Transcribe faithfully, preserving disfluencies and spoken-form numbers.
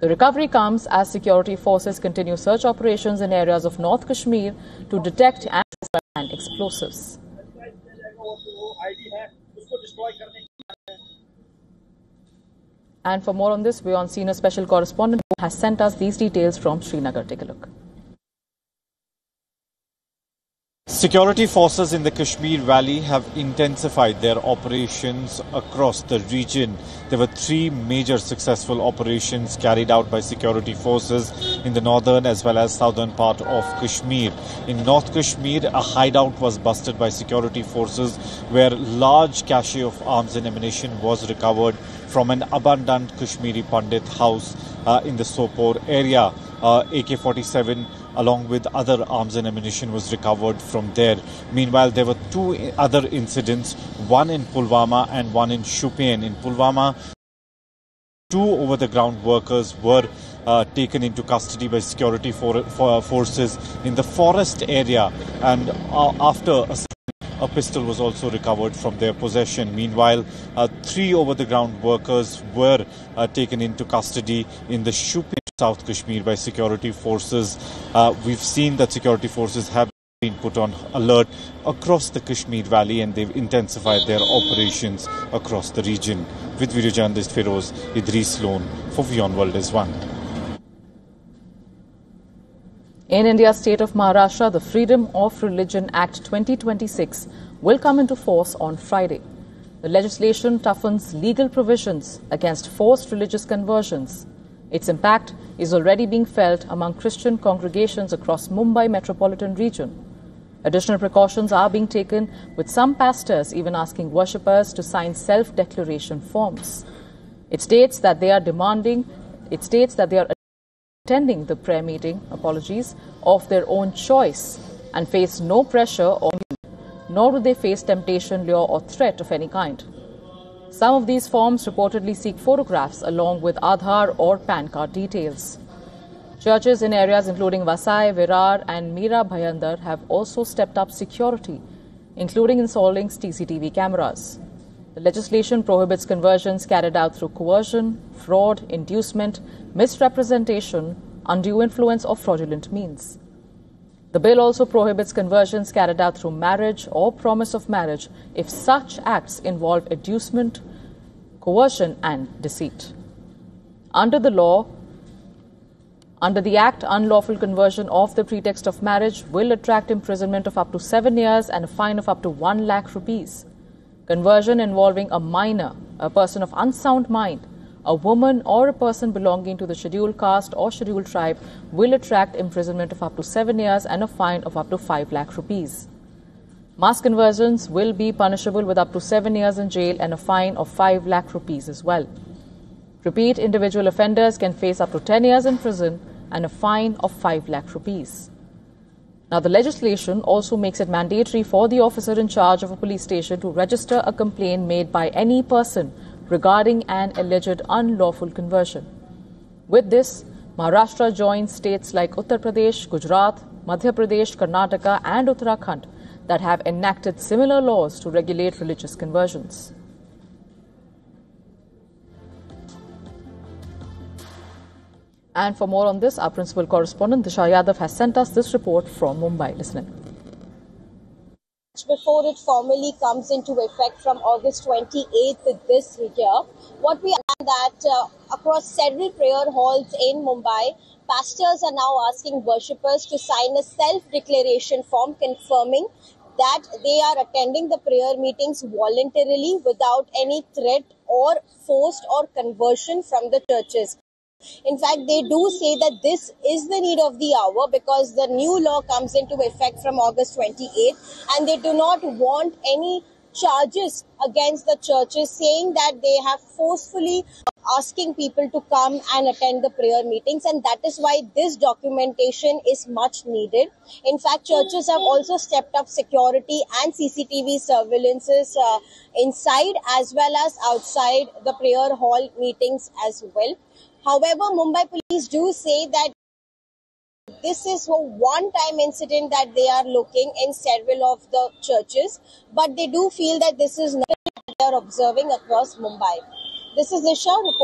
The recovery comes as security forces continue search operations in areas of North Kashmir to detect and explosives. And for more on this, we're on senior special correspondent who has sent us these details from Srinagar. Take a look. Security forces in the Kashmir Valley have intensified their operations across the region. There were three major successful operations carried out by security forces in the northern as well as southern part of Kashmir. In North Kashmir, a hideout was busted by security forces where large cache of arms and ammunition was recovered from an abandoned Kashmiri Pandit house uh, in the Sopore area. Uh, A K forty-seven along with other arms and ammunition was recovered from there. Meanwhile, there were two other incidents, one in Pulwama and one in Shupian. In Pulwama, two over-the-ground workers were uh, taken into custody by security for, for forces in the forest area, and uh, after a A pistol was also recovered from their possession. Meanwhile, uh, three over-the-ground workers were uh, taken into custody in the Shupian, South Kashmir by security forces. Uh, we've seen that security forces have been put on alert across the Kashmir Valley and they've intensified their operations across the region. With video journalist Feroz Idris Loan for WION World is One. In India's state of Maharashtra, the Freedom of Religion Act twenty twenty-six will come into force on Friday. The legislation toughens legal provisions against forced religious conversions. Its impact is already being felt among Christian congregations across Mumbai metropolitan region. Additional precautions are being taken, with some pastors even asking worshippers to sign self-declaration forms. It states that they are demanding, it states that they are attending the prayer meeting, apologies, of their own choice and face no pressure or nor do they face temptation, lure or threat of any kind. Some of these forms reportedly seek photographs along with Aadhaar or PAN card details. Churches in areas including Vasai, Virar and Mira Bhayandar have also stepped up security, including installing C C T V cameras. The legislation prohibits conversions carried out through coercion, fraud, inducement, misrepresentation, undue influence or fraudulent means. The bill also prohibits conversions carried out through marriage or promise of marriage if such acts involve inducement, coercion and deceit. Under the law, under the Act, unlawful conversion of the pretext of marriage will attract imprisonment of up to seven years and a fine of up to one lakh rupees. Conversion involving a minor, a person of unsound mind, a woman or a person belonging to the scheduled caste or scheduled tribe will attract imprisonment of up to seven years and a fine of up to five lakh rupees. Mass conversions will be punishable with up to seven years in jail and a fine of five lakh rupees as well. Repeat individual offenders can face up to ten years in prison and a fine of five lakh rupees. Now, the legislation also makes it mandatory for the officer in charge of a police station to register a complaint made by any person regarding an alleged unlawful conversion. With this, Maharashtra joins states like Uttar Pradesh, Gujarat, Madhya Pradesh, Karnataka and Uttarakhand that have enacted similar laws to regulate religious conversions. And for more on this, our principal correspondent Disha Yadav has sent us this report from Mumbai. Listen in. Before it formally comes into effect from August twenty-eighth this year, what we understand that uh, across several prayer halls in Mumbai, pastors are now asking worshippers to sign a self-declaration form confirming that they are attending the prayer meetings voluntarily without any threat or forced or conversion from the churches. In fact, they do say that this is the need of the hour because the new law comes into effect from August twenty-eighth and they do not want any charges against the churches saying that they have forcefully asking people to come and attend the prayer meetings, and that is why this documentation is much needed. In fact, churches have also stepped up security and C C T V surveillances uh, inside as well as outside the prayer hall meetings as well. However, Mumbai police do say that this is a one-time incident that they are looking in several of the churches, but they do feel that this is not what they are observing across Mumbai. This is Nisha reporting.